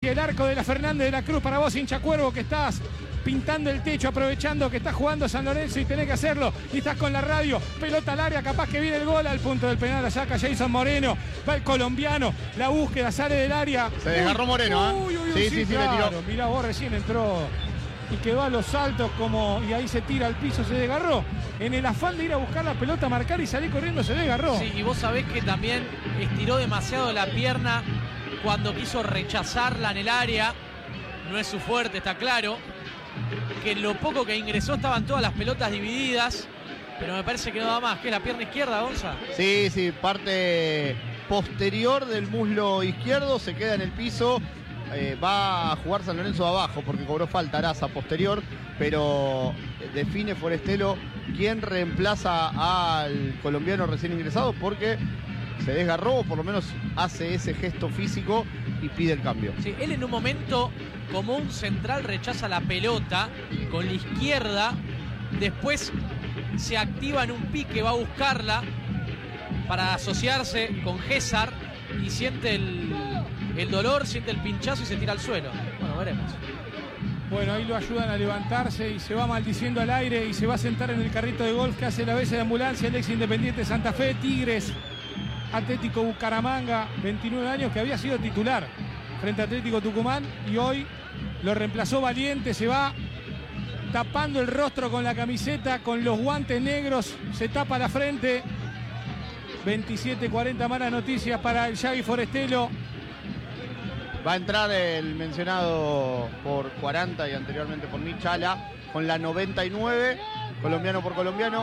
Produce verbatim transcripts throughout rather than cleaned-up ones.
Hacia el arco de la Fernández de la Cruz para vos, hincha Cuervo, que estás pintando el techo, aprovechando que está jugando San Lorenzo y tenés que hacerlo. Y estás con la radio, pelota al área, capaz que viene el gol al punto del penal. La saca Jason Moreno, va el colombiano, la búsqueda, sale del área. Se desgarró Moreno, ¿eh? Uy, uy, uy, sí, sí, sí, sí, claro. le tiró. Mirá, vos recién entró y quedó a los saltos como, y ahí se tira al piso, se desgarró. En el afán de ir a buscar la pelota, marcar y salir corriendo, se desgarró. Sí, y vos sabés que también estiró demasiado la pierna cuando quiso rechazarla en el área. No es su fuerte, está claro. Que en lo poco que ingresó estaban todas las pelotas divididas, pero me parece que no da más. ¿Qué es la pierna izquierda, Gonza? Sí, sí, parte posterior del muslo izquierdo, se queda en el piso. Eh, va a jugar San Lorenzo abajo porque cobró falta Araza posterior, pero define Forestelo quién reemplaza al colombiano recién ingresado, porque se desgarró, o por lo menos hace ese gesto físico y pide el cambio. Sí, él en un momento, como un central, rechaza la pelota con la izquierda, después se activa en un pique, va a buscarla para asociarse con Gésar y siente el, el dolor, siente el pinchazo y se tira al suelo. Bueno, veremos. Bueno, ahí lo ayudan a levantarse y se va maldiciendo al aire y se va a sentar en el carrito de golf que hace la vez de ambulancia el ex Independiente Santa Fe, Tigres, Atlético Bucaramanga, veintinueve años, que había sido titular frente a Atlético Tucumán y hoy lo reemplazó Valiente. Se va tapando el rostro con la camiseta, con los guantes negros, se tapa la frente. veintisiete cuarenta, malas noticias para el Xavi Forestelo. Va a entrar el mencionado por cuarenta y anteriormente por mí, Chala, con la noventa y nueve, colombiano por colombiano.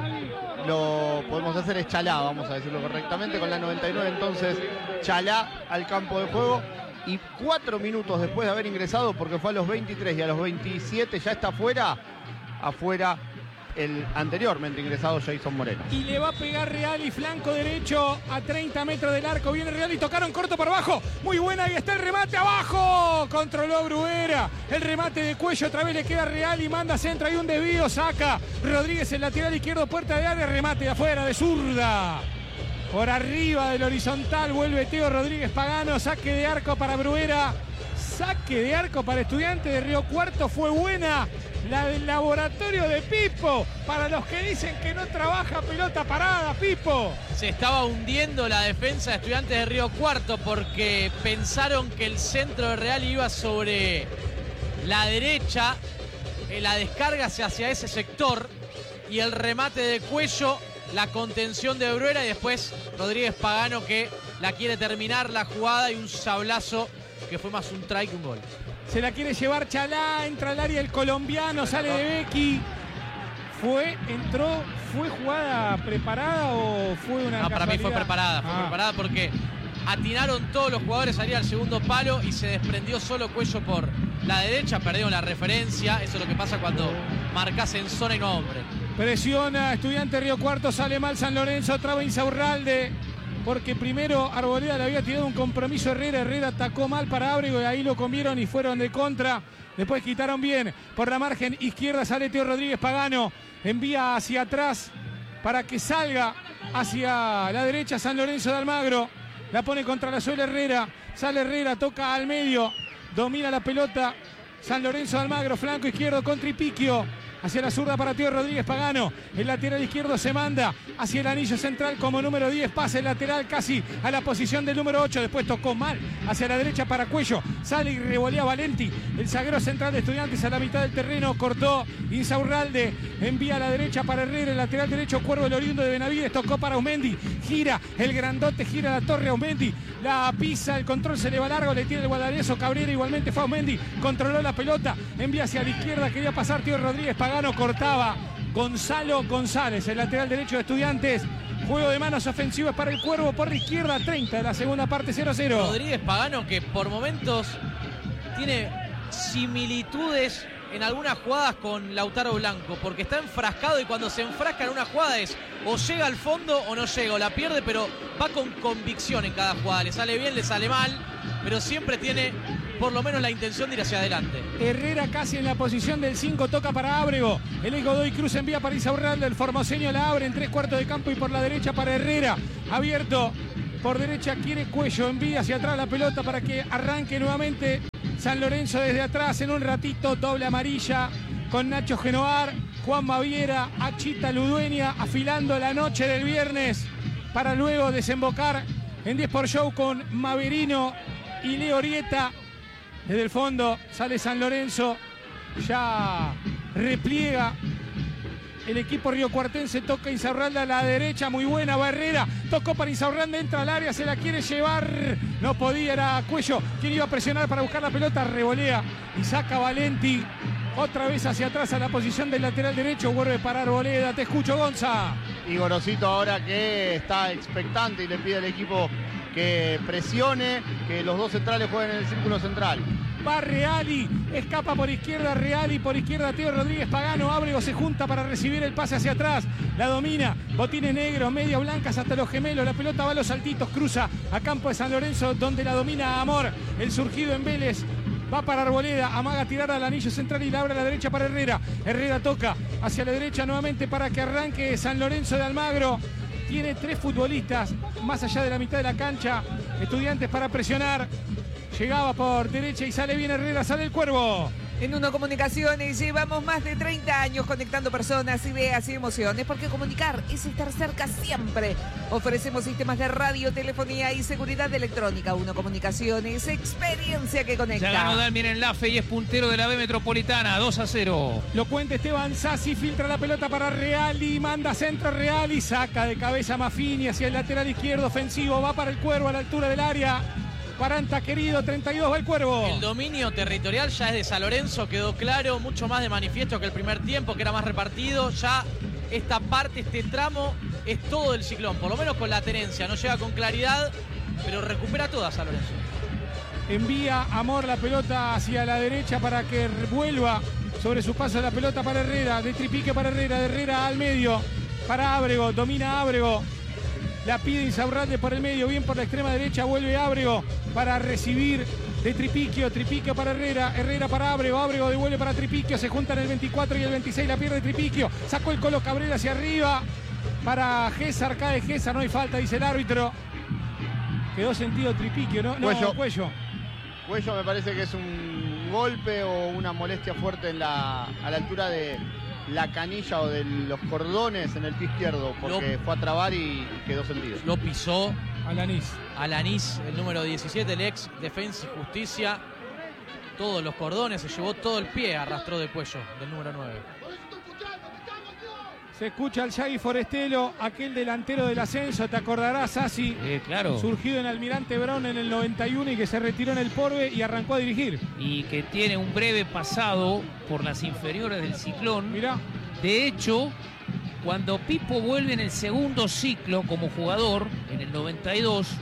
Lo podemos hacer es Chalá, vamos a decirlo correctamente, con la noventa y nueve. Entonces Chalá al campo de juego, y cuatro minutos después de haber ingresado, porque fue a los veintitrés y a los veintisiete ya está afuera, afuera el anteriormente ingresado Jason Moreno. Y le va a pegar Real y flanco derecho a treinta metros del arco. Viene Real y tocaron corto por abajo. Muy buena, ahí está el remate abajo. Controló Bruguera. El remate de Cuello, otra vez le queda Real y manda centro. Hay un desvío, saca Rodríguez el lateral izquierdo, puerta de área, remate de afuera, de zurda. Por arriba del horizontal vuelve Teo Rodríguez Pagano. Saque de arco para Bruguera. Saque de arco para Estudiantes de Río Cuarto. Fue buena la del laboratorio de Pipo. Para los que dicen que no trabaja pelota parada, Pipo. Se estaba hundiendo la defensa de Estudiantes de Río Cuarto porque pensaron que el centro de Real iba sobre la derecha. La descarga hacia ese sector y el remate de Cuello, la contención de Bruguera y después Rodríguez Pagano que la quiere terminar la jugada y un sablazo que fue más un try que un gol. Se la quiere llevar Chalá, entra al área el colombiano, sale de Becky. Fue, entró, ¿fue jugada preparada o fue una No, para mí fue preparada, fue ah. preparada porque atinaron todos los jugadores a salir al segundo palo y se desprendió solo Cuello por la derecha, perdieron la referencia. Eso es lo que pasa cuando marcas en zona y no hombre. Presiona Estudiante Río Cuarto, sale mal San Lorenzo, traba Insaurralde, porque primero Arboleda le había tirado un compromiso a Herrera, Herrera atacó mal para Ábrego y ahí lo comieron y fueron de contra. Después quitaron bien, por la margen izquierda sale Teo Rodríguez Pagano, envía hacia atrás para que salga hacia la derecha San Lorenzo de Almagro, la pone contra la suela Herrera, sale Herrera, toca al medio, domina la pelota San Lorenzo de Almagro, flanco izquierdo con Tripiquio. Hacia la zurda para Teo Rodríguez Pagano. El lateral izquierdo se manda hacia el anillo central como número diez. Pase el lateral casi a la posición del número ocho. Después tocó mal hacia la derecha para Cuello. Sale y revolea Valenti. El zaguero central de Estudiantes a la mitad del terreno. Cortó Insaurralde. Envía a la derecha para Herrera. El lateral derecho Cuervo, el oriundo de Benavides. Tocó para Aumendi. Gira el grandote. Gira la torre Aumendi. La pisa. El control se le va largo. Le tiene el guadañazo Cabrera. Igualmente fue Aumendi. Controló la pelota. Envía hacia la izquierda. Quería pasar Teo Rodríguez Pagano. Cortaba Gonzalo González, el lateral derecho de Estudiantes. Juego de manos ofensivas para el Cuervo por la izquierda, treinta de la segunda parte, cero a cero. Rodríguez Pagano, que por momentos tiene similitudes en algunas jugadas con Lautaro Blanco, porque está enfrascado y cuando se enfrasca en una jugada es o llega al fondo o no llega, o la pierde, pero va con convicción en cada jugada. Le sale bien, le sale mal, pero siempre tiene por lo menos la intención de ir hacia adelante. Herrera casi en la posición del cinco, toca para Ábrego. El ex Godoy Cruz envía para Insaurralde, el formoseño la abre en tres cuartos de campo y por la derecha para Herrera. Abierto por derecha quiere Cuello, envía hacia atrás la pelota para que arranque nuevamente San Lorenzo desde atrás en un ratito, doble amarilla con Nacho Genovar, Juan Maviera, Achita Ludueña, afilando la noche del viernes para luego desembocar en diez por show con Maverino y Leo Orieta. Desde el fondo sale San Lorenzo, ya repliega el equipo riocuartense, toca Insaurralde a la derecha, muy buena Barrera, tocó para Insaurralde, entra al área, se la quiere llevar, no podía, era Cuello quien iba a presionar para buscar la pelota, revolea y saca Valenti otra vez hacia atrás a la posición del lateral derecho, vuelve para Arboleda. Te escucho, Gonza. Y Gorosito ahora que está expectante y le pide al equipo que presione, que los dos centrales jueguen en el círculo central. Va Reali, escapa por izquierda Reali, por izquierda Teo Rodríguez Pagano, Ábrego se junta para recibir el pase hacia atrás, la domina, botines negros, medias blancas hasta los gemelos, la pelota va a los saltitos, cruza a campo de San Lorenzo donde la domina Amor, el surgido en Vélez, va para Arboleda, amaga tirar al anillo central y la abre a la derecha para Herrera, Herrera toca hacia la derecha nuevamente para que arranque San Lorenzo de Almagro. Tiene tres futbolistas más allá de la mitad de la cancha, Estudiantes para presionar. Llegaba por derecha y sale bien Herrera, sale el Cuervo. En Uno Comunicaciones llevamos más de treinta años conectando personas, ideas y emociones, porque comunicar es estar cerca siempre. Ofrecemos sistemas de radio, telefonía y seguridad electrónica. Uno Comunicaciones, experiencia que conecta. Ya ganó Dalmier en la F y es puntero de la B Metropolitana, dos a cero. Lo cuenta Esteban Sassi, filtra la pelota para Reali, manda centro Reali, saca de cabeza Maffini hacia el lateral izquierdo ofensivo, va para el Cuervo a la altura del área. cuarenta querido, treinta y dos va el Cuervo. El dominio territorial ya es de San Lorenzo, quedó claro, mucho más de manifiesto que el primer tiempo, que era más repartido. Ya esta parte, este tramo, es todo el Ciclón, por lo menos con la tenencia. No llega con claridad, pero recupera toda San Lorenzo. Envía Amor la pelota hacia la derecha para que vuelva sobre su paso la pelota para Herrera. De Tripique para Herrera, de Herrera al medio. Para Ábrego, domina Ábrego. La pide Insaurralde por el medio, bien por la extrema derecha, vuelve Ábrego para recibir de Tripiquio, Tripiquio para Herrera, Herrera para Ábrego, Ábrego devuelve para Tripiquio, se juntan el veinticuatro y el veintiséis, la pierde Tripiquio, sacó el Colo Cabrera hacia arriba, para Gésar, cae Gésar, no hay falta, dice el árbitro. Quedó sentido Tripiquio, ¿no? No, Cuello. Cuello. Cuello me parece que es un golpe o una molestia fuerte en la, a la altura de la canilla o de los cordones en el pie izquierdo, porque lo, fue a trabar y quedó sentido. Lo pisó Alanís. Alanís, el número diecisiete, el ex Defensa y Justicia. Todos los cordones, se llevó todo el pie, arrastró de Cuello, del número nueve. Se escucha al Yagui Forestelo, aquel delantero del ascenso, te acordarás, Sassi. Eh, claro. Surgido en Almirante Brown en el noventa y uno y que se retiró en el Porbe y arrancó a dirigir. Y que tiene un breve pasado por las inferiores del Ciclón. Mirá. De hecho, cuando Pipo vuelve en el segundo ciclo como jugador, en el noventa y dos,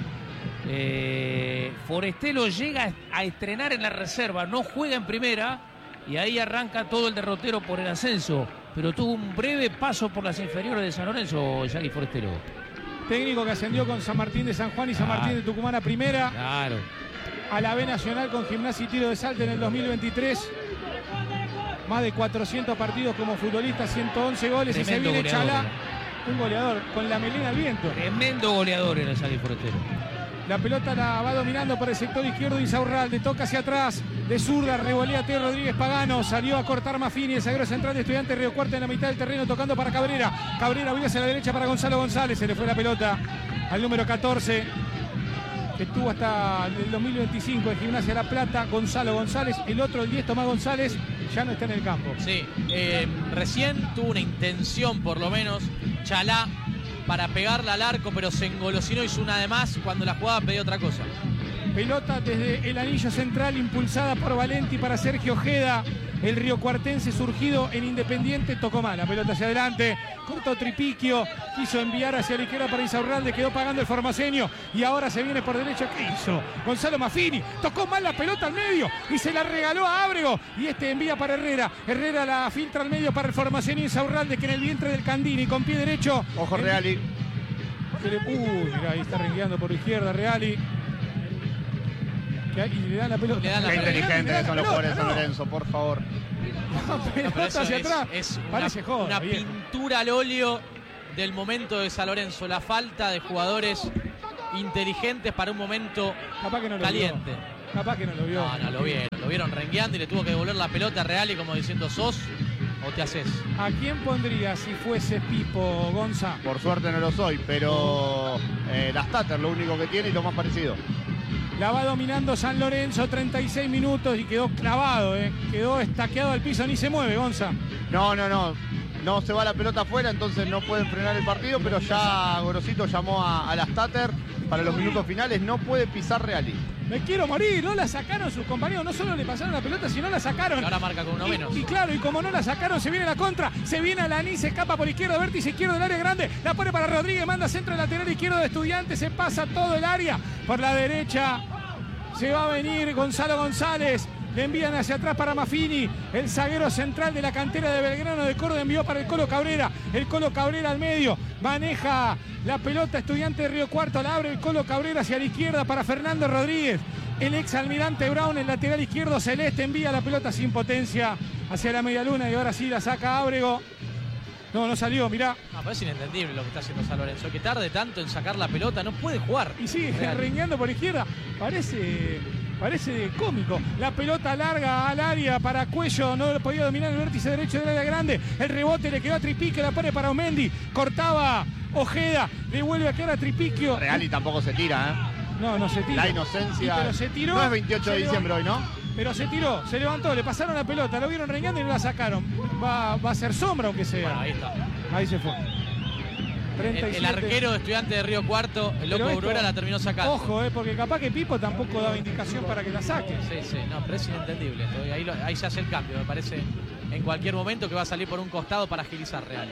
eh, Forestelo llega a estrenar en la reserva, no juega en primera y ahí arranca todo el derrotero por el ascenso. Pero tuvo un breve paso por las inferiores de San Lorenzo, Yagui Forestelo. Técnico que ascendió con San Martín de San Juan y San Claro. Martín de Tucumán a primera. Claro. A la B Nacional con Gimnasia y Tiro de Salta en el dos mil veintitrés. Más de cuatrocientos partidos como futbolista, ciento once goles. Tremendo y se viene goleador, Chalá, eh. un goleador, con la melena al viento. Tremendo goleador era Yagui Forestelo. La pelota la va dominando por el sector izquierdo Insaurralde, toca hacia atrás, de zurda, revolea Teo Rodríguez Pagano, salió a cortar Maffini, el zaguero central de Estudiantes Río Cuarto en la mitad del terreno, tocando para Cabrera. Cabrera abrió hacia la derecha para Gonzalo González, se le fue la pelota al número catorce, que estuvo hasta el dos mil veinticinco en Gimnasia La Plata, Gonzalo González, el otro, el diez, Tomás González, ya no está en el campo. Sí, eh, recién tuvo una intención, por lo menos, Chalá, para pegarla al arco, pero se engolosinó, hizo una de más, cuando la jugada pedía otra cosa. Pelota desde el anillo central, impulsada por Valenti para Sergio Ojeda. El riocuartense surgido en Independiente, tocó mal, la pelota hacia adelante, cortó Tripiquio, quiso enviar hacia la izquierda para Insaurralde, quedó pagando el formaceño y ahora se viene por derecha. ¿Qué hizo? Gonzalo Maffini, tocó mal la pelota al medio y se la regaló a Ábrego y este envía para Herrera. Herrera la filtra al medio para el formaceño Insaurralde, que en el vientre del Candini con pie derecho. Ojo el... Reali. Uy, mirá, ahí está rengueando por izquierda Reali. Que ahí le dan la pelota. Le dan la Qué pelota. inteligentes que son los jugadores de San no. Lorenzo, por favor. La No, pero pelota eso hacia es, atrás. es una, Parece joda, una viejo. pintura al óleo del momento de San Lorenzo. La falta de jugadores inteligentes para un momento Capaz que no lo caliente. vio. Capaz que no lo vio. No, no, lo vieron, lo vieron rengueando y le tuvo que devolver la pelota a Reali como diciendo, ¿sos o te haces? ¿A quién pondría si fuese Pipo, Gonza? Por suerte no lo soy, pero eh, la Stater lo único que tiene y lo más parecido. La va dominando San Lorenzo, treinta y seis minutos y quedó clavado, ¿eh? Quedó estaqueado al piso, ni se mueve, Gonza. No, no, no. No se va la pelota afuera, entonces no pueden frenar el partido, pero ya Gorosito llamó a, a la Stater para los minutos finales. No puede pisar Reali. Me quiero morir, no la sacaron sus compañeros, no solo le pasaron la pelota, sino la sacaron. Y ahora marca con uno y, menos. Y claro, y como no la sacaron, se viene la contra, se viene Alanis, se escapa por izquierda, vértice izquierdo del área grande, la pone para Rodríguez, manda centro lateral izquierdo de Estudiantes, se pasa todo el área, por la derecha se va a venir Gonzalo González. Le envían hacia atrás para Maffini, el zaguero central de la cantera de Belgrano de Córdoba, envió para el Colo Cabrera, el Colo Cabrera al medio, maneja la pelota Estudiante de Río Cuarto, la abre el Colo Cabrera hacia la izquierda para Fernando Rodríguez, el ex almirante Brown, el lateral izquierdo celeste, envía la pelota sin potencia hacia la media luna y ahora sí la saca Ábrego. No, no salió, mirá. No, pero es inentendible lo que está haciendo San Lorenzo, que tarde tanto en sacar la pelota, no puede jugar. Y sigue rengueando por izquierda, parece... Parece cómico. La pelota larga al área para Cuello. No lo podía dominar el vértice derecho del área grande. El rebote le quedó a Tripiquio. La pone para Omendi. Cortaba Ojeda. Le vuelve a quedar a Tripiquio. Reali tampoco se tira, ¿eh? No, no se tira. La inocencia. Sí, pero se tiró. No es veintiocho de diciembre hoy, ¿no? Pero se tiró, se levantó, le pasaron la pelota. Lo vieron rengueando y no la sacaron. Va, va a ser sombra aunque sea. Bueno, ahí está. Ahí se fue. El, el arquero Estudiante de Río Cuarto, el loco Uruera, la terminó sacando. Ojo, eh, porque capaz que Pipo tampoco daba indicación para que la saque. Sí, sí, no, pero es inentendible. Ahí, lo, ahí se hace el cambio, me parece, en cualquier momento que va a salir por un costado para agilizar Reali.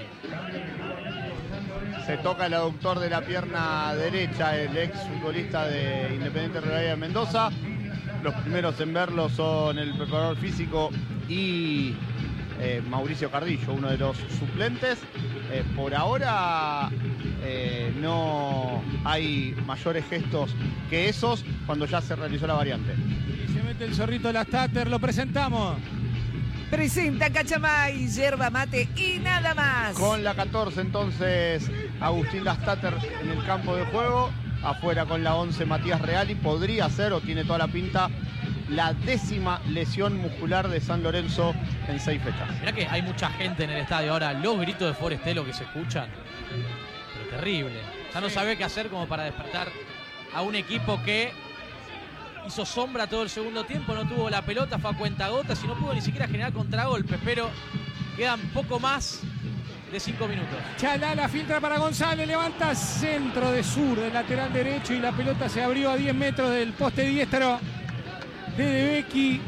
Se toca el aductor de la pierna derecha, el ex futbolista de Independiente Rivadavia de Mendoza. Los primeros en verlo son el preparador físico y eh, Mauricio Cardillo, uno de los suplentes. Eh, por ahora eh, no hay mayores gestos que esos cuando ya se realizó la variante. Y se mete el zorrito de la Stater, lo presentamos. Presenta Cachamay, yerba mate y nada más. Con la catorce entonces Agustín Lastater en el campo de juego. Afuera con la once Matías Reali. Podría ser, o tiene toda la pinta, la décima lesión muscular de San Lorenzo en seis fechas. Mirá que hay mucha gente en el estadio ahora. Los gritos de Forestelo que se escuchan, pero terrible. Ya no sabe qué hacer como para despertar a un equipo que hizo sombra todo el segundo tiempo, no tuvo la pelota, fue a cuentagotas y no pudo ni siquiera generar contragolpes, pero quedan poco más de cinco minutos. Chalala filtra para González, levanta centro de sur, del lateral derecho y la pelota se abrió a diez metros del poste diestro de De Becchi.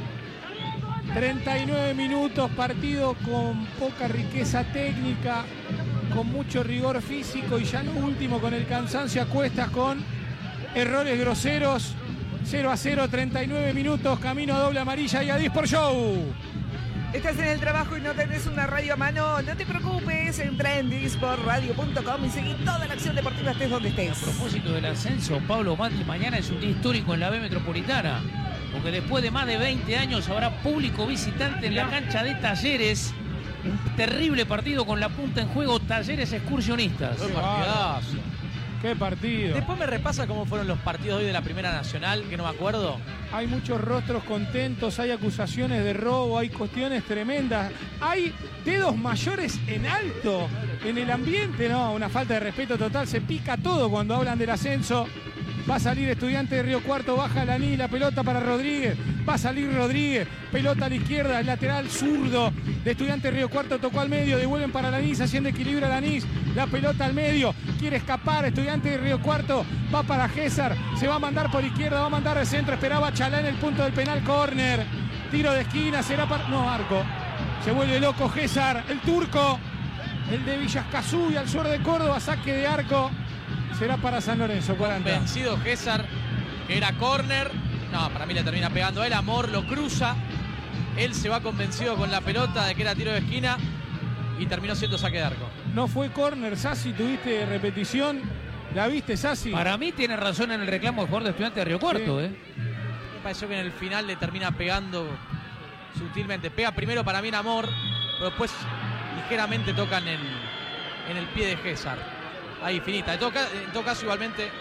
treinta y nueve minutos, partido con poca riqueza técnica, con mucho rigor físico y ya lo último con el cansancio a cuestas, con errores groseros. cero a cero, treinta y nueve minutos, camino a doble amarilla y a Disport Show. Estás en el trabajo y no tenés una radio a mano, no te preocupes, entra en disport radio punto com y seguí toda la acción deportiva estés donde estés. A propósito del ascenso, Pablo Mati, mañana es un día histórico en la B Metropolitana, porque después de más de veinte años habrá público visitante en la cancha de Talleres. Un terrible partido con la punta en juego, Talleres Excursionistas. Qué partidazo. Qué partido. Después me repasa cómo fueron los partidos hoy de la Primera Nacional, que no me acuerdo. Hay muchos rostros contentos, hay acusaciones de robo, hay cuestiones tremendas. Hay dedos mayores en alto en el ambiente, ¿no? Una falta de respeto total, se pica todo cuando hablan del ascenso. Va a salir Estudiante de Río Cuarto, baja Lanís, la pelota para Rodríguez. Va a salir Rodríguez, pelota a la izquierda, el lateral zurdo de Estudiante de Río Cuarto, tocó al medio, devuelven para Lanís, haciendo equilibrio a Lanís. La pelota al medio, quiere escapar Estudiante de Río Cuarto, va para Gésar, se va a mandar por izquierda, va a mandar al centro, esperaba Chalá en el punto del penal, córner. Tiro de esquina, será para... No, arco. Se vuelve loco Gésar, el turco, el de Villascazú y al sur de Córdoba, saque de arco. Será para San Lorenzo, cuarenta. Vencido Gésar, que era córner. No, para mí le termina pegando él. Amor lo cruza. Él se va convencido con la pelota de que era tiro de esquina y terminó siendo saque de arco. No fue córner, Sassi, tuviste repetición. ¿La viste, Sassi? Para mí tiene razón en el reclamo del jugador de Estudiante de Río Cuarto. Sí. ¿eh? Me pareció que en el final le termina pegando sutilmente. Pega primero para mí en Amor, pero después ligeramente tocan en, en el pie de Gésar. Ahí, finita. En todo, en todo caso, igualmente,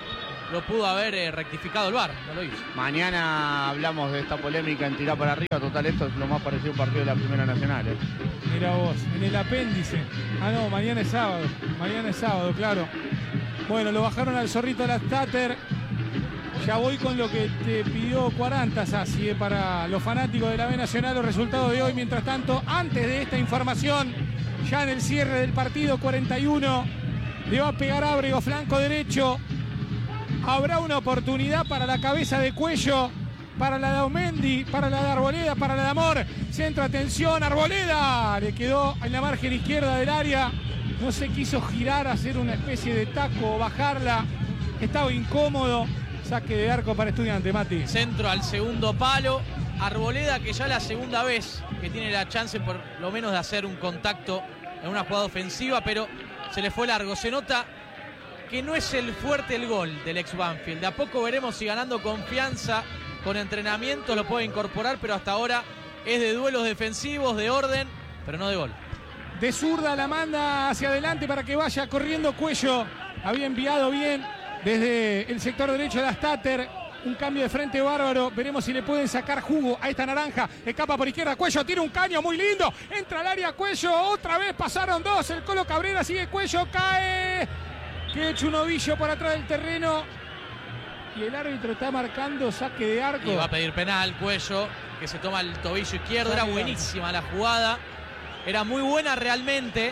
lo pudo haber eh, rectificado el V A R, no lo hizo. Mañana hablamos de esta polémica en tirar para arriba. Total, esto es lo más parecido a un partido de la Primera Nacional. ¿eh? Mira vos, en el apéndice. Ah, no, mañana es sábado. Mañana es sábado, claro. Bueno, lo bajaron al zorrito de la Stater. Ya voy con lo que te pidió cuarenta, Sassi, eh, para los fanáticos de la B Nacional, los resultados de hoy. Mientras tanto, antes de esta información, ya en el cierre del partido, cuarenta y uno, le va a pegar Ábrego, flanco derecho. Habrá una oportunidad para la cabeza de Cuello, para la de Aumendi, para la de Arboleda, para la de Amor. Centro, atención, Arboleda. Le quedó en la margen izquierda del área. No se quiso girar, hacer una especie de taco o bajarla. Estaba incómodo. Saque de arco para Estudiante, Mati. Centro al segundo palo. Arboleda, que ya la segunda vez que tiene la chance por lo menos de hacer un contacto en una jugada ofensiva, pero se le fue largo. Se nota que no es el fuerte el gol del ex Banfield. De a poco veremos si ganando confianza, con entrenamiento lo puede incorporar, pero hasta ahora es de duelos defensivos, de orden, pero no de gol. De zurda la manda hacia adelante para que vaya corriendo Cuello. Había enviado bien desde el sector derecho de la Stater. Un cambio de frente bárbaro. Veremos si le pueden sacar jugo a esta naranja. Escapa por izquierda. Cuello tira un caño muy lindo. Entra al área Cuello. Otra vez pasaron dos. El Colo Cabrera sigue Cuello. Cae. Que hecho un ovillo por atrás del terreno. Y el árbitro está marcando saque de arco. Y va a pedir penal Cuello, que se toma el tobillo izquierdo. Era buenísima la jugada. Era muy buena realmente.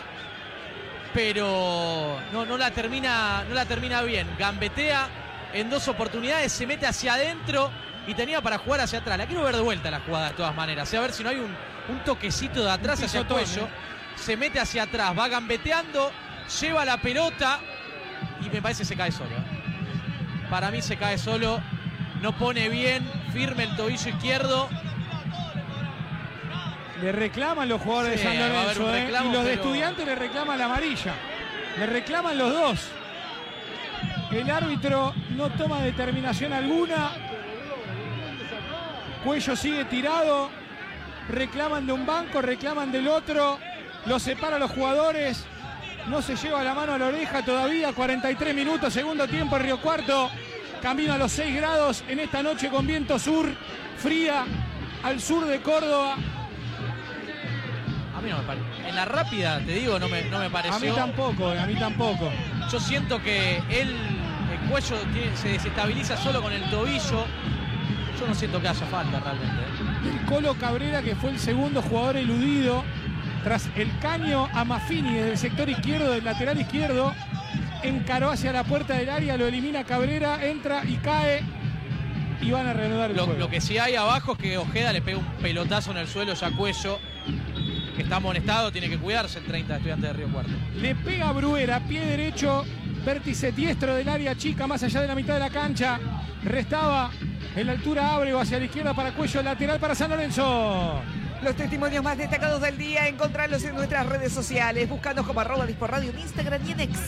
Pero no, no, la termina, no la termina bien. Gambetea en dos oportunidades, se mete hacia adentro y tenía para jugar hacia atrás. La quiero ver de vuelta la jugada de todas maneras. A ver si no hay un, un toquecito de atrás hacia el Cuello. ¿eh? Se mete hacia atrás, va gambeteando, lleva la pelota y me parece que se cae solo. ¿eh? Para mí se cae solo. No pone bien, firme el tobillo izquierdo. Le reclaman los jugadores Sí, de San Lorenzo, ¿eh? reclamo, Y los de pero... Estudiantes le reclaman la amarilla. Le reclaman los dos. El árbitro no toma determinación alguna. Cuello sigue tirado. Reclaman de un banco, reclaman del otro. Lo separa a los jugadores. No se lleva la mano a la oreja todavía. cuarenta y tres minutos, segundo tiempo en Río Cuarto. Camino a los seis grados en esta noche con viento sur. Fría al sur de Córdoba. A mí no me parece. En la rápida, te digo, no me, no me pareció. A mí tampoco, a mí tampoco. Yo siento que él, el Cuello tiene, se desestabiliza solo con el tobillo. Yo no siento que haya falta realmente. El Colo Cabrera, que fue el segundo jugador eludido, tras el caño a Maffini desde el sector izquierdo, del lateral izquierdo, encaró hacia la puerta del área, lo elimina Cabrera, entra y cae. Y van a reanudar el Lo, juego. lo que sí hay abajo es que Ojeda le pega un pelotazo en el suelo ya a Cuello, que está amonestado, tiene que cuidarse el treinta de Estudiantes de Río Cuarto. Le pega a Bruera, pie derecho, vértice diestro del área chica, más allá de la mitad de la cancha. Restaba en la altura Ábrego hacia la izquierda para Cuello, lateral para San Lorenzo. Los testimonios más destacados del día, encontrarlos en nuestras redes sociales. Búscanos como arroba Disporradio en Instagram y en X.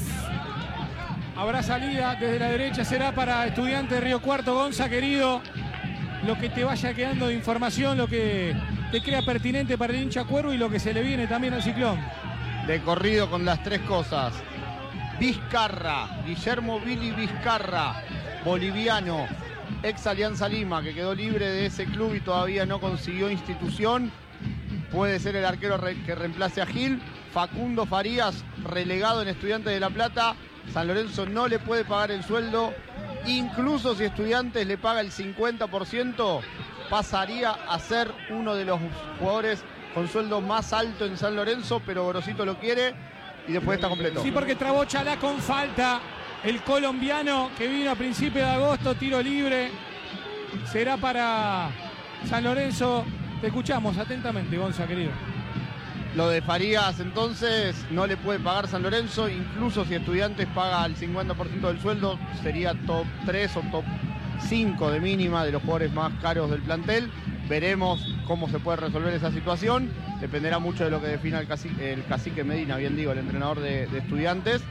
Habrá salida desde la derecha, será para Estudiantes de Río Cuarto. Gonza, querido, lo que te vaya quedando de información, lo que te crea pertinente para el hincha cuervo y lo que se le viene también al Ciclón. De corrido con las tres cosas. Vizcarra, Guillermo Billy Vizcarra, boliviano, ex Alianza Lima, que quedó libre de ese club y todavía no consiguió institución. Puede ser el arquero re que reemplace a Gil. Facundo Farías, relegado en Estudiantes de La Plata. San Lorenzo no le puede pagar el sueldo. Incluso si Estudiantes le paga el cincuenta por ciento, pasaría a ser uno de los jugadores con sueldo más alto en San Lorenzo, pero Gorosito lo quiere y después está completo. Sí, porque trabó Chalá con falta. El colombiano que vino a principios de agosto, tiro libre. Será para San Lorenzo. Te escuchamos atentamente, Gonza, querido. Lo de Farías, entonces, no le puede pagar San Lorenzo. Incluso si Estudiantes paga el cincuenta por ciento del sueldo, sería top tres o top cinco de mínima de los jugadores más caros del plantel. Veremos cómo se puede resolver esa situación. Dependerá mucho de lo que defina el cacique, el cacique Medina, bien digo, el entrenador de, de Estudiantes.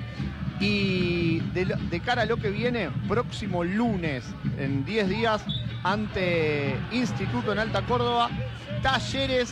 Y de, de cara a lo que viene, próximo lunes, en diez días, ante Instituto en Alta Córdoba, Talleres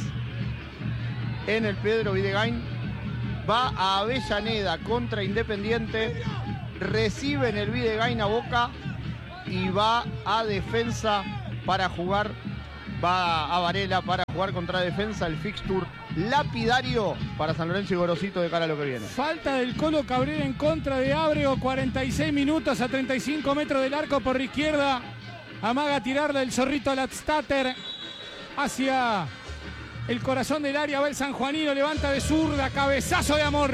en el Pedro Videgain va a Avellaneda contra Independiente, recibe en el Videgain a Boca y va a defensa para jugar, va a Varela para jugar contra defensa, el fixture lapidario para San Lorenzo y Gorosito de cara a lo que viene. Falta del Colo Cabrera en contra de Ábrego, cuarenta y seis minutos a treinta y cinco metros del arco por izquierda. Amaga tirarle el zorrito Latstater hacia el corazón del área. Va el sanjuanino, levanta de zurda, cabezazo de amor.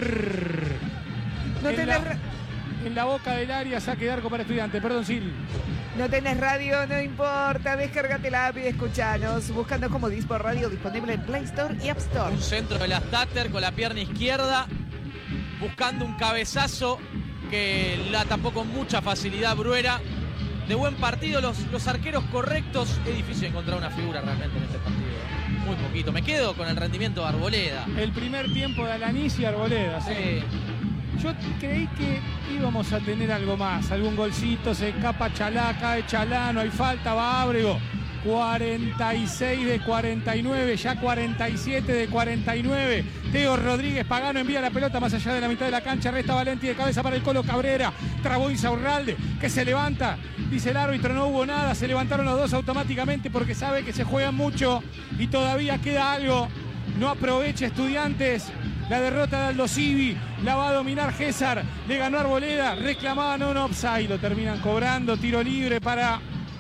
No en, tenés... la, en la boca del área, saque de arco para Estudiante. Perdón, Sil. No tenés radio, no importa. Descárgate la app y escuchanos. Buscando como Dispor Radio, disponible en Play Store y App Store. Un centro de la Stater con la pierna izquierda, buscando un cabezazo que la tapó con mucha facilidad Bruera. De buen partido, los, los arqueros correctos. Es difícil encontrar una figura realmente en este partido. Muy poquito. Me quedo con el rendimiento de Arboleda. El primer tiempo de Alanís y Arboleda. Sí. Sí. Yo creí que íbamos a tener algo más, algún golcito, se escapa Chalá, cae Chalá, no hay falta, va Ábrego. cuarenta y seis de cuarenta y nueve, ya cuarenta y siete de cuarenta y nueve. Teo Rodríguez Pagano envía la pelota más allá de la mitad de la cancha, resta Valenti de cabeza para el Colo Cabrera. Trabó Insaurralde, que se levanta, dice el árbitro, no hubo nada, se levantaron los dos automáticamente porque sabe que se juegan mucho y todavía queda algo. No aprovecha Estudiantes la derrota de Aldo Civi, la va a dominar César, le ganó Arboleda, reclamaba no, no offside, lo terminan cobrando, tiro libre para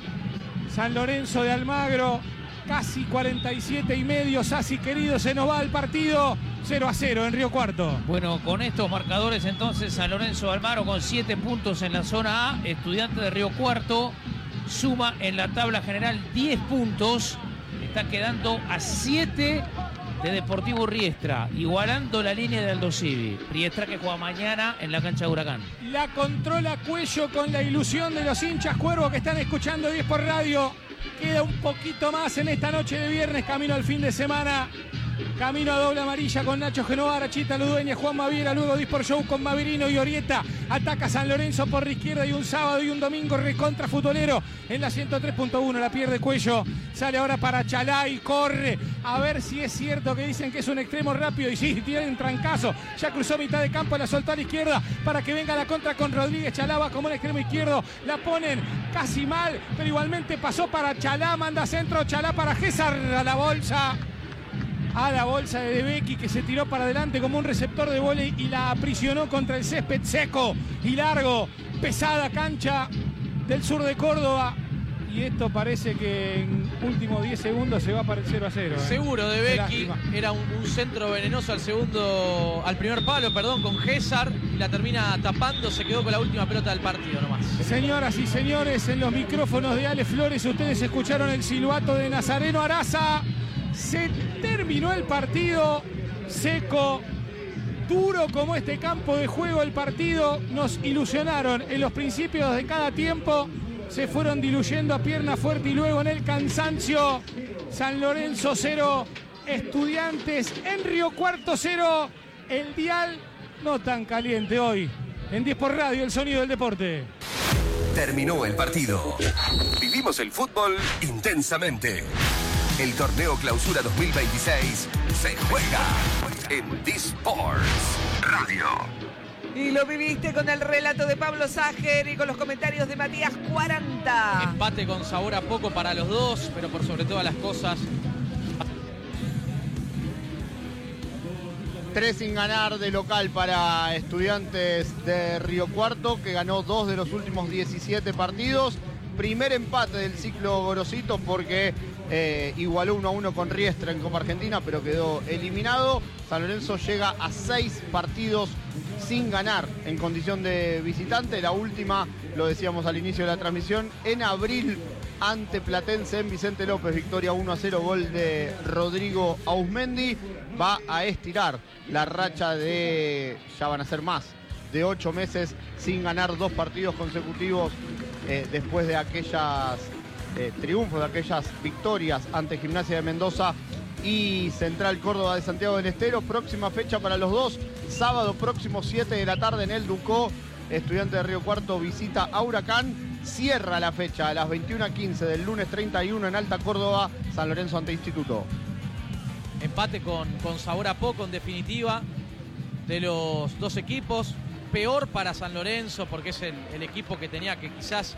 San Lorenzo de Almagro, casi cuarenta y siete y medio, Sassi querido, se nos va el partido, cero a cero en Río Cuarto. Bueno, con estos marcadores entonces San Lorenzo de Almagro con siete puntos en la zona A, Estudiante de Río Cuarto suma en la tabla general diez puntos, está quedando a siete de Deportivo Riestra, igualando la línea de Aldo Civi. Riestra que juega mañana en la cancha de Huracán. La controla Cuello con la ilusión de los hinchas Cuervo que están escuchando diez por radio. Queda un poquito más en esta noche de viernes, camino al fin de semana. Camino a doble amarilla con Nacho Genovara, Chita Ludueña, Juan Maviera, luego Dispor Show con Maverino y Orieta. Ataca San Lorenzo por la izquierda y un sábado y un domingo recontra futbolero en la ciento tres punto uno, la pierde Cuello. Sale ahora para Chalá y corre. A ver si es cierto que dicen que es un extremo rápido y sí, tiene un trancazo. Ya cruzó mitad de campo, la soltó a la izquierda para que venga la contra con Rodríguez. Chalá va como un extremo izquierdo, la ponen casi mal, pero igualmente pasó para Chalá, manda centro, Chalá para César a la bolsa. A la bolsa de De Becchi que se tiró para adelante como un receptor de vóley y la aprisionó contra el césped seco y largo. Pesada cancha del sur de Córdoba. Y esto parece que en últimos diez segundos se va para el cero a cero. ¿eh? Seguro de Becchi. Era un, un centro venenoso al segundo, al primer palo, perdón, con César. Y la termina tapando, se quedó con la última pelota del partido nomás. Señoras y señores, en los micrófonos de Ale Flores ustedes escucharon el silbato de Nazareno Araza. Se terminó el partido, seco, duro como este campo de juego el partido. Nos ilusionaron en los principios de cada tiempo, se fueron diluyendo a pierna fuerte y luego en el cansancio. San Lorenzo cero, Estudiantes en Río Cuarto cero. El dial no tan caliente hoy. En diez por radio, el sonido del deporte. Terminó el partido. Vivimos el fútbol intensamente. El torneo Clausura dos mil veintiséis se juega en Disports Radio. Y lo viviste con el relato de Pablo Ságer y con los comentarios de Matías cuarenta. Empate con sabor a poco para los dos, pero por sobre todas las cosas. Tres sin ganar de local para Estudiantes de Río Cuarto, que ganó dos de los últimos diecisiete partidos. Primer empate del ciclo Gorosito porque eh, igualó uno a uno con Riestra en Copa Argentina, pero quedó eliminado. San Lorenzo llega a seis partidos sin ganar en condición de visitante. La última, lo decíamos al inicio de la transmisión, en abril ante Platense en Vicente López. Victoria uno a cero, gol de Rodrigo Ausmendi. Va a estirar la racha de, ya van a ser más, de ocho meses sin ganar dos partidos consecutivos eh, después de aquellas eh, triunfos, de aquellas victorias ante Gimnasia de Mendoza y Central Córdoba de Santiago del Estero. Próxima fecha para los dos, sábado próximo siete de la tarde en el Ducó. Estudiante de Río Cuarto visita a Huracán. Cierra la fecha a las veintiuna quince del lunes treinta y uno en Alta Córdoba, San Lorenzo ante Instituto. Empate con, con sabor a poco, en definitiva, de los dos equipos. Peor para San Lorenzo, porque es el, el equipo que tenía que quizás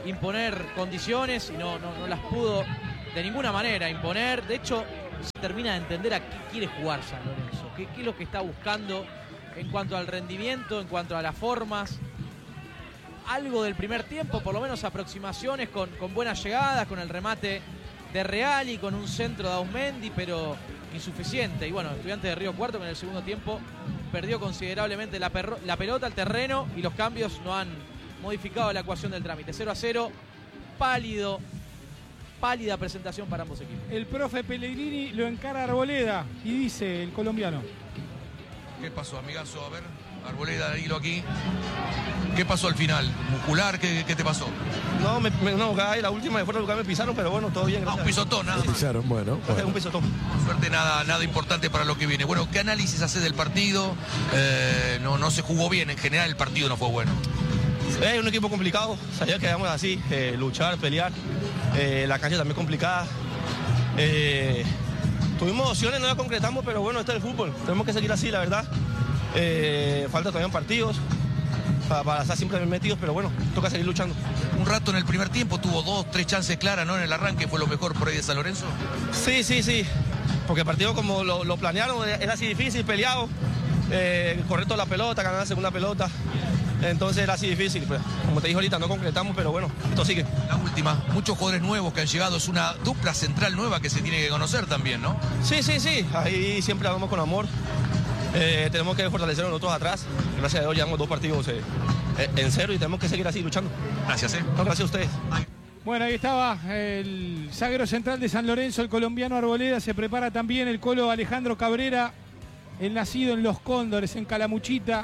imponer condiciones y no, no, no las pudo de ninguna manera imponer. De hecho, se termina de entender a qué quiere jugar San Lorenzo, qué, qué es lo que está buscando en cuanto al rendimiento, en cuanto a las formas. Algo del primer tiempo, por lo menos aproximaciones con, con buenas llegadas, con el remate de Reali, con un centro de Ausmendi, pero insuficiente. Y bueno, Estudiantes de Río Cuarto, que en el segundo tiempo perdió considerablemente la, perro, la pelota, el terreno, y los cambios no han modificado la ecuación del trámite. cero a cero, pálido, pálida presentación para ambos equipos. El profe Pellegrini lo encara a Arboleda y dice el colombiano: ¿qué pasó, amigazo? A ver, Arboleda, hilo aquí. ¿Qué pasó al final? ¿Muscular? ¿Qué, qué te pasó? No, me, me, no, ahí la última de fuera del lugar me pisaron, pero bueno, todo bien. Ah, un pisotón, nada. Pisaron, bueno, bueno. Un pisotón. Por suerte, nada, nada importante para lo que viene. Bueno, ¿qué análisis hace del partido? Eh, no, no se jugó bien, en general el partido no fue bueno. Es un equipo complicado, sabía que íbamos así, eh, luchar, pelear. Eh, la cancha también complicada. Eh, tuvimos opciones, no las concretamos, pero bueno, este es el fútbol. Tenemos que seguir así, la verdad. Eh, falta todavía partidos para, para estar siempre metidos, pero bueno, toca seguir luchando. Un rato en el primer tiempo tuvo dos, tres chances claras, ¿no? En el arranque fue lo mejor por ahí de San Lorenzo. Sí, sí, sí, porque el partido como lo, lo planearon era así difícil, peleado, eh, correcto la pelota, ganar la segunda pelota, entonces era así difícil. Pues, como te dije ahorita, no concretamos, pero bueno, esto sigue. La última, muchos jugadores nuevos que han llegado, es una dupla central nueva que se tiene que conocer también, ¿no? Sí, sí, sí, ahí siempre hablamos con amor. Eh, tenemos que fortalecer nosotros atrás. Gracias a Dios llevamos dos partidos eh, en cero y tenemos que seguir así luchando. Gracias, eh. No, gracias a ustedes. Bueno, ahí estaba el zaguero central de San Lorenzo, el colombiano Arboleda. Se prepara también el colo Alejandro Cabrera, el nacido en Los Cóndores, en Calamuchita.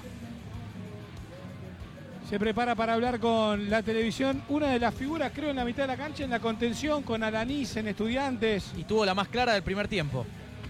Se prepara para hablar con la televisión. Una de las figuras, creo, en la mitad de la cancha, en la contención, con Alanís en Estudiantes. Y tuvo la más clara del primer tiempo.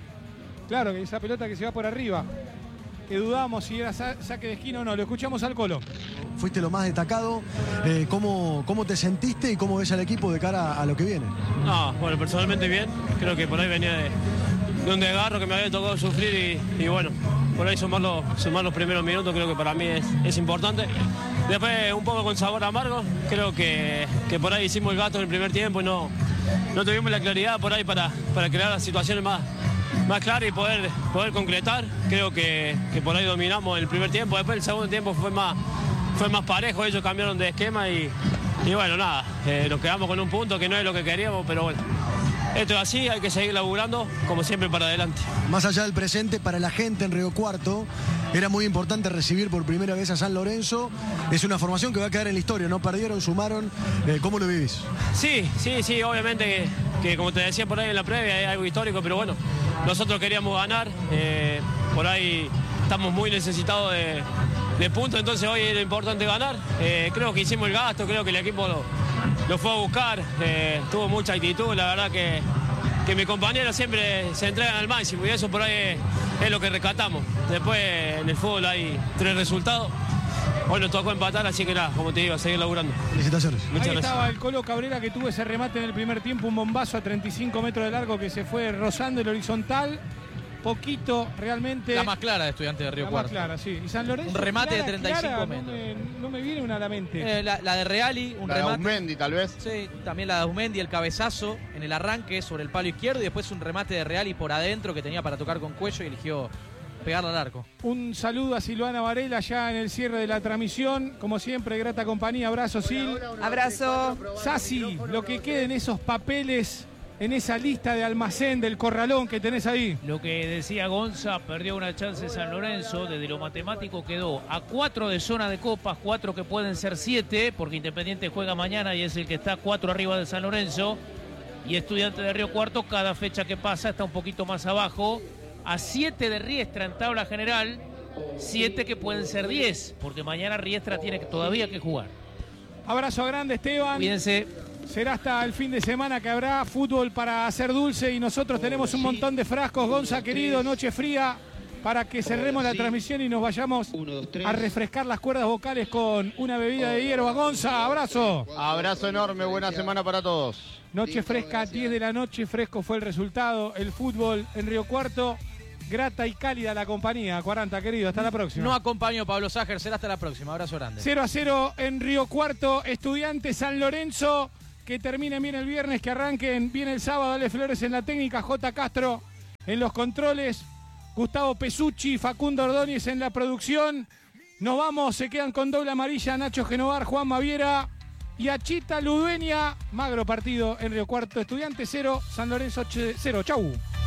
Claro, que esa pelota que se va por arriba, que dudamos si era sa saque de esquina o no. Lo escuchamos al Colo. Fuiste lo más destacado. Eh, ¿cómo, ¿Cómo te sentiste y cómo ves al equipo de cara a, a lo que viene? No, bueno, personalmente bien. Creo que por ahí venía de, de un desgarro que me había tocado sufrir y, y bueno, por ahí sumar los, sumar los primeros minutos creo que para mí es, es importante. Después un poco con sabor amargo. Creo que, que por ahí hicimos el gato en el primer tiempo y no, no tuvimos la claridad por ahí para, para crear las situaciones más más claro y poder, poder concretar. Creo que, que por ahí dominamos el primer tiempo. Después el segundo tiempo fue más, fue más parejo. Ellos cambiaron de esquema y, y bueno, nada, eh, nos quedamos con un punto que no es lo que queríamos, pero bueno, esto es así, hay que seguir laburando como siempre para adelante. Más allá del presente, para la gente en Río Cuarto era muy importante recibir por primera vez a San Lorenzo. Es una formación que va a quedar en la historia, ¿no? Perdieron, sumaron. Eh, ¿Cómo lo vivís? Sí, sí, sí, obviamente que, que como te decía por ahí en la previa es algo histórico, pero bueno, nosotros queríamos ganar, eh, por ahí estamos muy necesitados de, de puntos, entonces hoy era importante ganar. Eh, creo que hicimos el gasto, creo que el equipo lo, lo fue a buscar, eh, tuvo mucha actitud, la verdad que, que mis compañeros siempre se entregan al máximo y eso por ahí es, es lo que rescatamos. Después en el fútbol hay tres resultados. Hoy nos tocó empatar, así que nada, como te digo, a seguir laburando. Felicitaciones. Ahí Muchas gracias. estaba el Colo Cabrera, que tuvo ese remate en el primer tiempo, un bombazo a treinta y cinco metros de largo que se fue rozando el horizontal. Poquito, realmente. La más clara de Estudiantes de Río La Cuarto. más clara, sí. Y San Lorenzo. Un remate clara, de treinta y cinco clara, metros. No me, no me viene una a la mente. Eh, la, la de Reali, un La de remate. Ausmendi, tal vez. Sí, también la de Ausmendi, el cabezazo en el arranque sobre el palo izquierdo y después un remate de Reali por adentro que tenía para tocar con cuello y eligió pegarle al arco. Un saludo a Silvana Varela ya en el cierre de la transmisión. Como siempre, grata compañía. Abrazo, Sil. Abrazo. Sasi, lo que quede en esos papeles, en esa lista de almacén del corralón que tenés ahí. Lo que decía Gonza, perdió una chance San Lorenzo, desde lo matemático quedó a cuatro de zona de copas, cuatro que pueden ser siete, porque Independiente juega mañana y es el que está cuatro arriba de San Lorenzo, y Estudiantes de Río Cuarto, cada fecha que pasa está un poquito más abajo, a siete de Riestra en tabla general, siete que pueden ser diez, porque mañana Riestra tiene que, todavía que jugar. Abrazo grande, Esteban. Cuídense. Será hasta el fin de semana que habrá fútbol para hacer dulce y nosotros tenemos un montón de frascos. Gonza, querido, noche fría, para que cerremos la transmisión y nos vayamos a refrescar las cuerdas vocales con una bebida de hierba. Gonza, abrazo. Abrazo enorme, buena semana para todos. Noche fresca, diez de la noche, fresco fue el resultado. El fútbol en Río Cuarto grata y cálida la compañía. cuarenta, querido, hasta la próxima. No acompañó Pablo Ságer, será hasta la próxima. Abrazo grande. cero a cero en Río Cuarto, Estudiantes San Lorenzo. Que terminen bien el viernes, que arranquen bien el sábado. Ale Flores en la técnica, J. Castro en los controles, Gustavo Pesucci, Facundo Ordóñez en la producción. Nos vamos, se quedan con doble amarilla Nacho Genovar, Juan Maviera y Achita Ludueña. Magro partido en Río Cuarto, Estudiantes cero, San Lorenzo cero. Chau.